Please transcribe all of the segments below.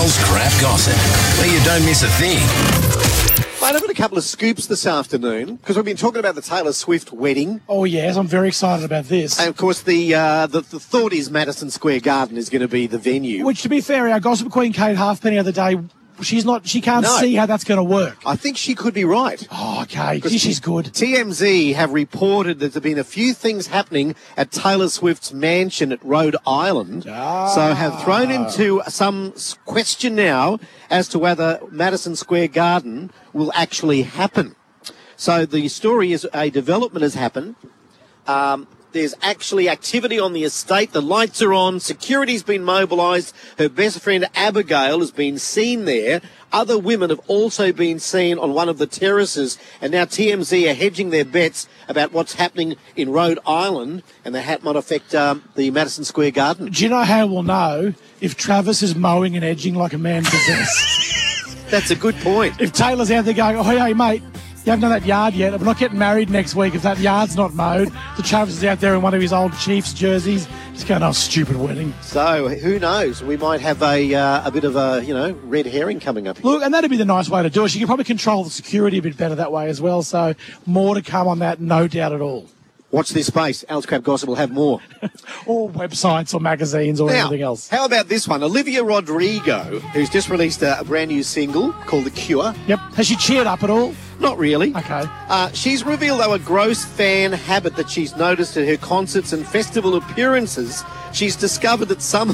Coles Crap Gossip, where you don't miss a thing. Mate, I've got a couple of scoops this afternoon because we've been talking about the Taylor Swift wedding. Oh, yes, I'm very excited about this. And, of course, the thought is Madison Square Garden is going to be the venue. Which, to be fair, our gossip queen, Kate Halfpenny, the other day, she can't see how that's going to work. I think she could be right. Oh, okay. She's good. TMZ have reported that there have been a few things happening at Taylor Swift's mansion at Rhode Island. So have thrown into some question now as to whether Madison Square Garden will actually happen. So the story is a development has happened. There's actually activity on the estate. The lights are on. Security's been mobilised. Her best friend Abigail has been seen there. Other women have also been seen on one of the terraces. And now TMZ are hedging their bets about what's happening in Rhode Island. And that might affect the Madison Square Garden. Do you know how we'll know if Travis is mowing and edging like a man possessed? That's a good point. If Taylor's out there going, oh, hey, mate, you haven't done that yard yet. I'm not getting married next week if that yard's not mowed. So Travis is out there in one of his old Chiefs jerseys. He's going, oh, stupid wedding. So who knows? We might have a bit of a, red herring coming up here. Look, and that'd be the nice way to do it. You could probably control the security a bit better that way as well. So more to come on that, no doubt at all. Watch this space. Alex Crab Gossip will have more. Or websites or magazines or anything else. How about this one? Olivia Rodrigo, who's just released a brand new single called The Cure. Yep. Has she cheered up at all? Not really. Okay. She's revealed, though, a gross fan habit that she's noticed at her concerts and festival appearances. She's discovered that some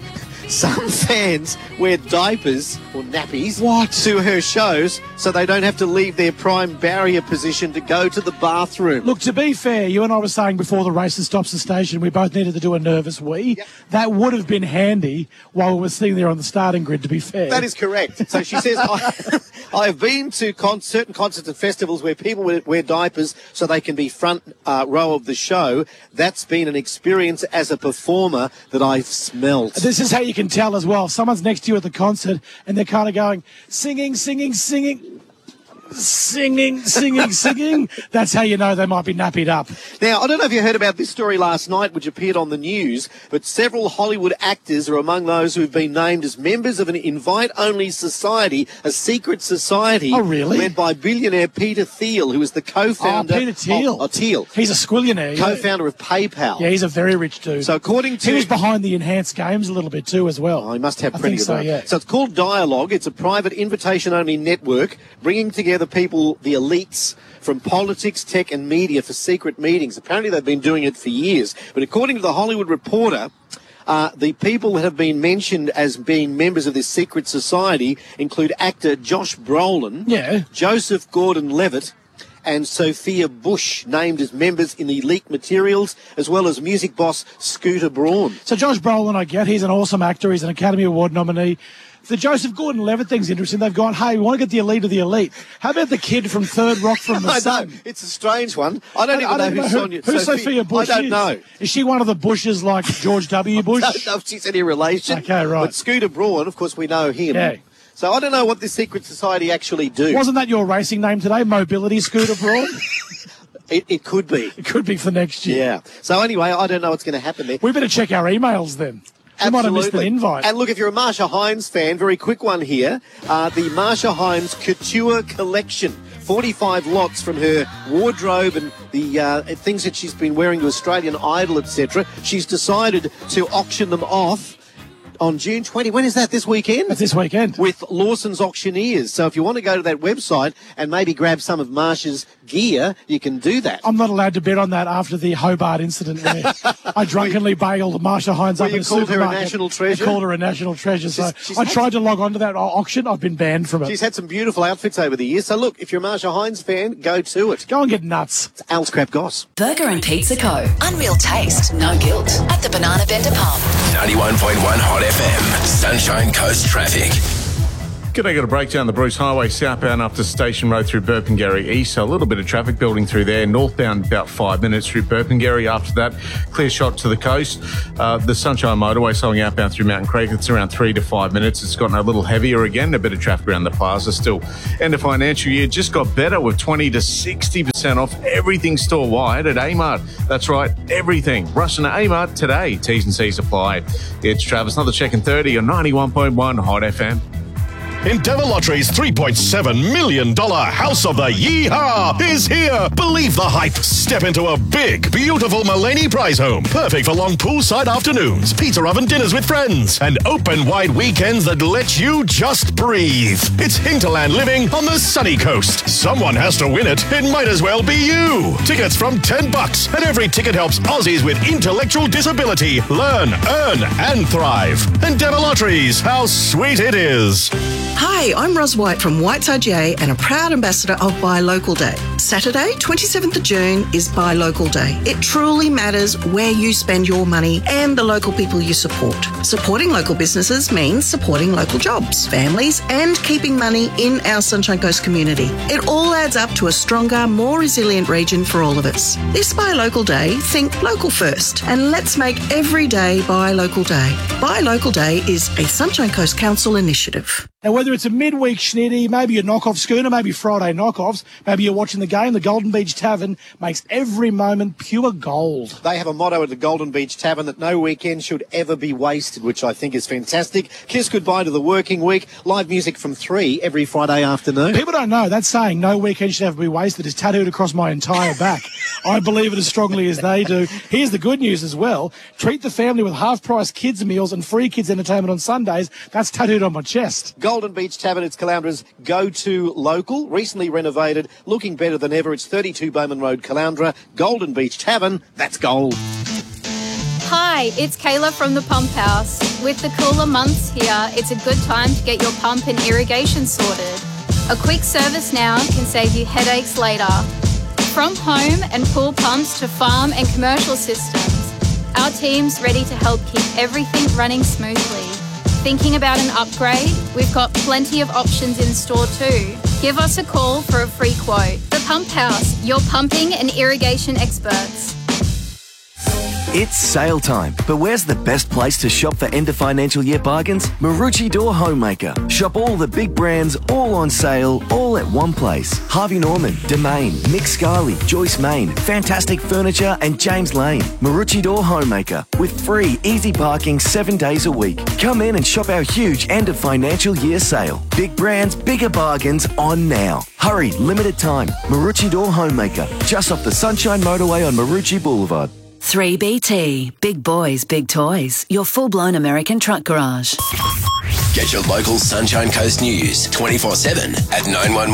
fans wear diapers or nappies to her shows so they don't have to leave their prime barrier position to go to the bathroom. Look, to be fair, you and I were saying before the race stops the station, we both needed to do a nervous wee. Yep. That would have been handy while we were sitting there on the starting grid, to be fair. That is correct. So she says, I have been to certain concerts and festivals where people wear diapers so they can be front row of the show. That's been an experience as a performer that I've smelt. This is how you can tell as well. Someone's next to you at the concert and they're kind of going, singing. That's how you know they might be nappied up. Now, I don't know if you heard about this story last night, which appeared on the news, but several Hollywood actors are among those who have been named as members of an invite-only society, a secret society. Oh, really? Led by billionaire Peter Thiel, who is the co-founder... Oh, Peter Thiel. Thiel. He's a squillionaire. Co-founder of PayPal. Yeah, he's a very rich dude. So according to... He was behind the enhanced games a little bit too as well. Oh, he must have I plenty think of so, that. yeah. So it's called Dialogue. It's a private invitation-only network bringing together people, the elites, from politics, tech and media for secret meetings. Apparently they've been doing it for years. But according to the Hollywood Reporter, the people that have been mentioned as being members of this secret society include actor Josh Brolin, Joseph Gordon-Levitt, and Sophia Bush, named as members in the leaked materials, as well as music boss Scooter Braun. So Josh Brolin, I get, he's an awesome actor. He's an Academy Award nominee. The Joseph Gordon-Levitt thing's interesting. They've gone, hey, we want to get the elite of the elite. How about the kid from Third Rock from the Sun? Know. It's a strange one. I don't even know who's Sonia. Who Sophia Bush I don't know. Is she one of the Bushes like George W. Bush? I don't know if she's any relation. Okay, right. But Scooter Braun, of course, we know him. Yeah. So I don't know what this secret society actually do. Wasn't that your racing name today, Mobility Scooter Braun? It could be. It could be for next year. Yeah. So anyway, I don't know what's going to happen there. We better check our emails then. We might have missed an invite. And look, if you're a Marsha Hines fan, very quick one here. The Marsha Hines Couture Collection. 45 lots from her wardrobe and the things that she's been wearing to Australian Idol, etc. She's decided to auction them off on June 20. When is that? This weekend? That's this weekend. With Lawson's Auctioneers. So if you want to go to that website and maybe grab some of Marsha's gear, you can do that. I'm not allowed to bet on that after the Hobart incident where I drunkenly bailed Marsha Hines up in a supermarket. You called her a national treasure? I called her a national treasure. So I tried to log on to that auction. I've been banned from it. She's had some beautiful outfits over the years. So look, if you're a Marsha Hines fan, go to it. Go and get nuts. It's Al's Crap Goss. Burger and Pizza Co. Unreal taste, no guilt. At the Banana Vendor Pub. 91.1 Hot FM. Sunshine Coast Traffic. G'day, got a breakdown the Bruce Highway southbound up to Station Road through Burpengary East. So a little bit of traffic building through there. Northbound about 5 minutes through Burpengary. After that, clear shot to the coast. The Sunshine Motorway slowing outbound through Mountain Creek. It's around 3 to 5 minutes. It's gotten a little heavier again. A bit of traffic around the plaza still. End of financial year just got better with 20 to 60% off everything store-wide at Amart. That's right, everything. Rush into Amart today. T's and C's apply. It's Travis, another check in 30 on 91.1 Hot FM. Endeavour Lottery's $3.7 million House of the Yeehaw is here. Believe the hype. Step into a big, beautiful Mulaney prize home. Perfect for long poolside afternoons, pizza oven dinners with friends, and open wide weekends that let you just breathe. It's Hinterland living on the sunny coast. Someone has to win it. It might as well be you. Tickets from $10, and every ticket helps Aussies with intellectual disability learn, earn, and thrive. Endeavour Lotteries. How sweet it is. Hi, I'm Ros White from White's IGA and a proud ambassador of Buy Local Day. Saturday, 27th of June is Buy Local Day. It truly matters where you spend your money and the local people you support. Supporting local businesses means supporting local jobs, families, and keeping money in our Sunshine Coast community. It all adds up to a stronger, more resilient region for all of us. This Buy Local Day, think local first, and let's make every day Buy Local Day. Buy Local Day is a Sunshine Coast Council initiative. Now, whether it's a midweek schnitty, maybe a knockoff schooner, maybe Friday knockoffs, maybe you're watching the game, the Golden Beach Tavern makes every moment pure gold. They have a motto at the Golden Beach Tavern that no weekend should ever be wasted, which I think is fantastic. Kiss goodbye to the working week. Live music from 3 every Friday afternoon. People don't know that saying, no weekend should ever be wasted, is tattooed across my entire back. I believe it as strongly as they do. Here's the good news as well. Treat the family with half-price kids meals and free kids entertainment on Sundays. That's tattooed on my chest. Golden Beach Tavern, it's Calandra's go-to local, recently renovated, looking better than ever. It's 32 Bowman Road, Calandra. Golden Beach Tavern, that's gold. Hi, it's Kayla from the Pump House. With the cooler months here, it's a good time to get your pump and irrigation sorted. A quick service now can save you headaches later. From home and pool pumps to farm and commercial systems, our team's ready to help keep everything running smoothly. Thinking about an upgrade? We've got plenty of options in store too. Give us a call for a free quote. The Pump House, your pumping and irrigation experts. It's sale time, but where's the best place to shop for end of financial year bargains? Maroochydore Homemaker. Shop all the big brands, all on sale, all at one place. Harvey Norman, Domain, Nick Scarley, Joyce Main, Fantastic Furniture and James Lane. Maroochydore Homemaker with free easy parking 7 days a week. Come in and shop our huge end of financial year sale. Big brands, bigger bargains on now. Hurry, limited time. Maroochydore Homemaker, just off the Sunshine Motorway on Maroochy Boulevard. 3BT, Big Boys, Big Toys, your full-blown American truck garage. Get your local Sunshine Coast news 24/7 at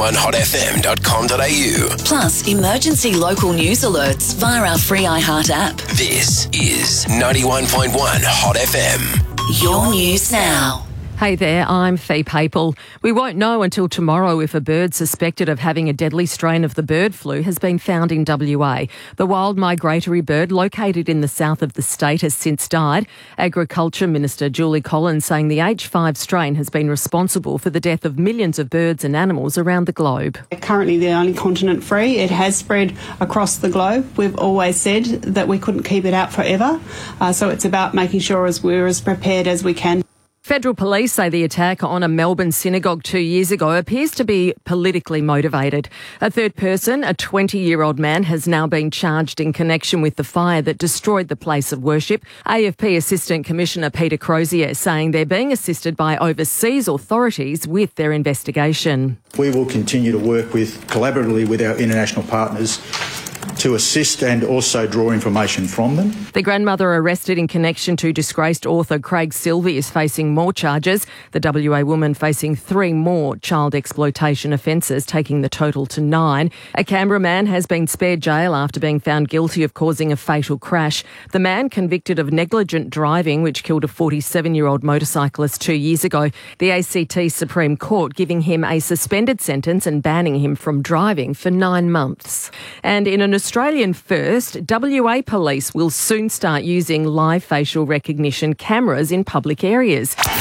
911hotfm.com.au. Plus, emergency local news alerts via our free iHeart app. This is 91.1 Hot FM. Your news now. Hey there, I'm Fee Papel. We won't know until tomorrow if a bird suspected of having a deadly strain of the bird flu has been found in WA. The wild migratory bird located in the south of the state has since died. Agriculture Minister Julie Collins saying the H5 strain has been responsible for the death of millions of birds and animals around the globe. Currently the only continent free. It has spread across the globe. We've always said that we couldn't keep it out forever. So it's about making sure we're as prepared as we can. Federal police say the attack on a Melbourne synagogue 2 years ago appears to be politically motivated. A third person, a 20-year-old man, has now been charged in connection with the fire that destroyed the place of worship. AFP Assistant Commissioner Peter Crozier saying they're being assisted by overseas authorities with their investigation. We will continue to work collaboratively with our international partners to assist and also draw information from them. The grandmother arrested in connection to disgraced author Craig Silvey is facing more charges. The WA woman facing 3 more child exploitation offences, taking the total to 9. A Canberra man has been spared jail after being found guilty of causing a fatal crash. The man convicted of negligent driving, which killed a 47-year-old motorcyclist 2 years ago. The ACT Supreme Court giving him a suspended sentence and banning him from driving for 9 months. And in an Australian first, WA police will soon start using live facial recognition cameras in public areas.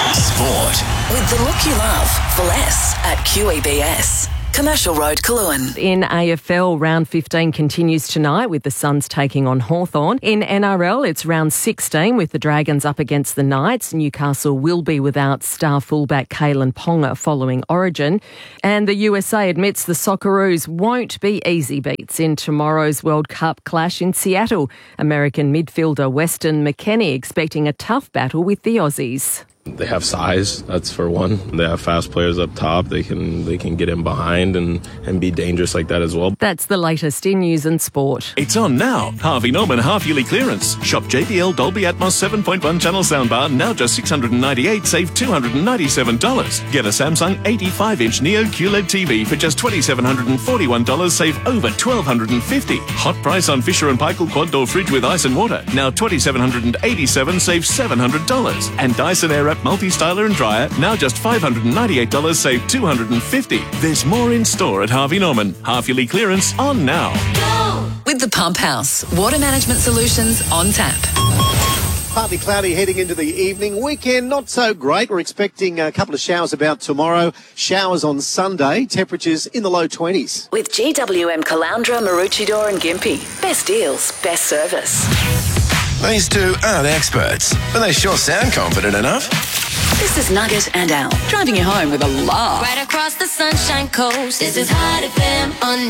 Sport. With the look you love for less at QEBS. Commercial Road, Coolangatta. In AFL, round 15 continues tonight with the Suns taking on Hawthorn. In NRL, it's round 16 with the Dragons up against the Knights. Newcastle will be without star fullback Kalen Ponga following Origin. And the USA admits the Socceroos won't be easy beats in tomorrow's World Cup clash in Seattle. American midfielder Weston McKennie expecting a tough battle with the Aussies. They have size, that's for one. They have fast players up top. They can get in behind and be dangerous like that as well. That's the latest in news and sport. It's on now. Harvey Norman half-yearly clearance. Shop JBL Dolby Atmos 7.1 channel soundbar, now just $698, save $297. Get a Samsung 85-inch Neo QLED TV for just $2,741, save over $1,250. Hot price on Fisher & Paykel quad door fridge with ice and water, now $2,787, save $700. And Dyson Airwrap multi-styler and dryer, now just $598, save $250. There's more in store at Harvey Norman. Half-yearly clearance on now. With the Pump House, water management solutions on tap. Partly cloudy heading into the evening. Weekend, not so great. We're expecting a couple of showers about tomorrow. Showers on Sunday. Temperatures in the low 20s. With GWM Caloundra, Maroochydore and Gympie. Best deals, best service. These two aren't experts, but they sure sound confident enough. This is Nugget and Al, driving you home with a laugh. Right across the Sunshine Coast, this is Hot FM on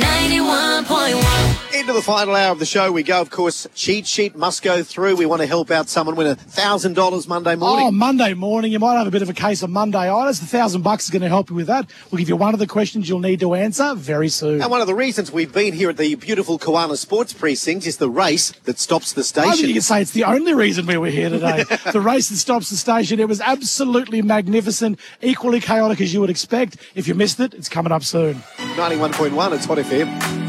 91.1. Into the final hour of the show we go. Of course, cheat sheet must go through. We want to help out someone win $1,000 Monday morning. Oh, Monday morning. You might have a bit of a case of Monday-itis. The $1,000 is going to help you with that. We'll give you one of the questions you'll need to answer very soon. And one of the reasons we've been here at the beautiful Koala Sports Precinct is the race that stops the station. I think you can say it's the only reason we were here today. The race that stops the station. It was absolutely magnificent, equally chaotic as you would expect. If you missed it, it's coming up soon. 91.1, it's Hot FM.